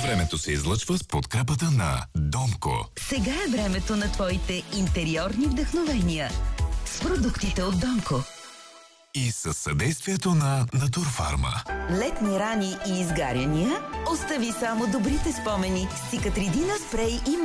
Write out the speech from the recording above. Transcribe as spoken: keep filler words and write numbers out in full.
Времето се излъчва с подкрепата на Домко. Сега е времето на твоите интериорни вдъхновения с продуктите от Домко. И със съдействието на Натурфарма. Летни рани и изгаряния? Остави само добрите спомени с Цикатридина спрей и